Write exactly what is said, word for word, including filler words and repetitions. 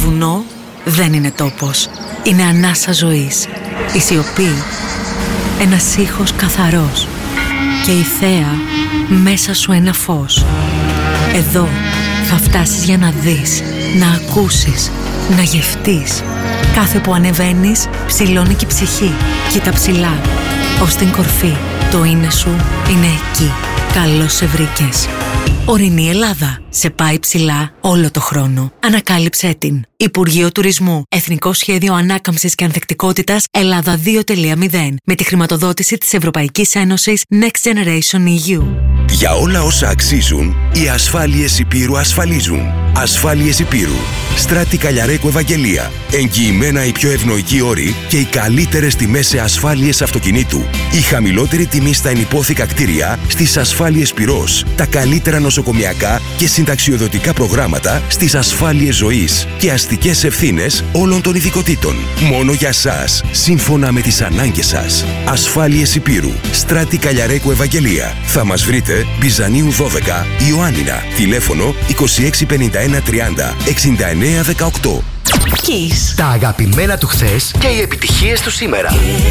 βουνό δεν είναι τόπος. Είναι ανάσα ζωής. Η σιωπή, ένας ήχος καθαρός. Και η θέα, μέσα σου ένα φως. Εδώ θα φτάσεις για να δεις, να ακούσεις, να γευτείς. Κάθε που ανεβαίνεις, ψηλώνει και η ψυχή. Κοίτα ψηλά, ως την κορφή. Το είναι σου είναι εκεί. Καλώς σε βρήκες. Ορεινή Ελλάδα. Σε πάει ψηλά όλο το χρόνο. Ανακάλυψέ την. Υπουργείο Τουρισμού. Εθνικό Σχέδιο Ανάκαμψης και Ανθεκτικότητας Ελλάδα δύο τελεία μηδέν. Με τη χρηματοδότηση της Ευρωπαϊκής Ένωσης Next Generation ι γιου. Για όλα όσα αξίζουν, οι ασφάλειες Υπήρου ασφαλίζουν. Ασφάλειες Υπήρου. Στράτη Καλιαρέκου Ευαγγελία. Εγγυημένα οι πιο ευνοϊκοί όροι και οι καλύτερες τιμές σε ασφάλειες αυτοκινήτου. Η χαμηλότερη τιμή στα ενυπόθηκα κτίρια στις ασφάλειες Πυρός. Τα καλύτερα νοσοκομιακά και συνταξιοδοτικά προγράμματα στις ασφάλειες ζωής και αστικές ευθύνες όλων των ειδικοτήτων. Μόνο για σας, σύμφωνα με τις ανάγκες σας. Ασφάλειες Υπήρου. Στράτη Καλιαρέκου Ευαγγελία. Θα μας βρείτε Μπιζανίου δώδεκα, Ιωάννινα. Τηλέφωνο είκοσι έξι πενήντα ένα τριάντα εξήντα εννέα δεκαοκτώ. Kiss. Τα αγαπημένα του χθες και οι επιτυχίες του σήμερα.